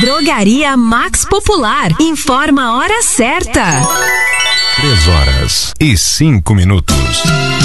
Drogaria Max Popular. Informa a hora certa. 3 horas e 5 minutos.